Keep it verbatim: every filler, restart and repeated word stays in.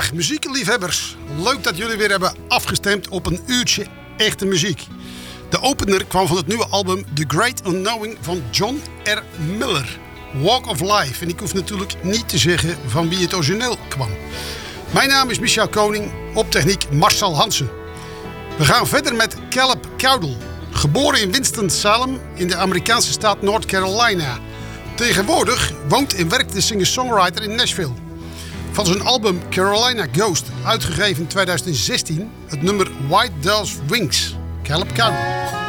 Dag muziekliefhebbers. Leuk dat jullie weer hebben afgestemd op een uurtje echte muziek. De opener kwam van het nieuwe album The Great Unknowing van John R. Miller. Walk of Life. En ik hoef natuurlijk niet te zeggen van wie het origineel kwam. Mijn naam is Michel Koning, op techniek Marcel Hansen. We gaan verder met Caleb Caudle. Geboren in Winston-Salem in de Amerikaanse staat North Carolina. Tegenwoordig woont en werkt de singer-songwriter in Nashville. Van zijn album Carolina Ghost, uitgegeven in tweeduizend zestien, het nummer White Dove's Wings. Caleb Caudle.